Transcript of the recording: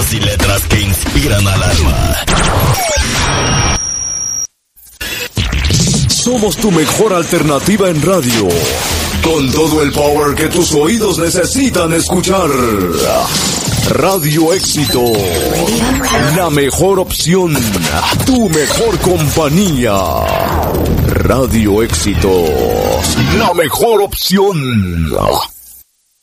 Voces y letras que inspiran al alma. Somos tu mejor alternativa en radio. Con todo el power que tus oídos necesitan escuchar. Radio Éxito. La mejor opción. Tu mejor compañía. Radio Éxito. La mejor opción.